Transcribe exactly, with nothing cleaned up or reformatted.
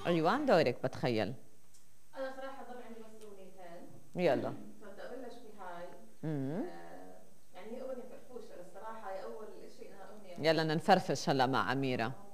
ايوه دورك بتخيل. انا صراحه ضل عندي بس اغنيتين. يلا. فبدي ابلش بهاي. امم آه يعني هي اغنيه فرفوشه الصراحه، هي اول شيء انها اغنيه. يلا نفرفش هلا مع أميرة.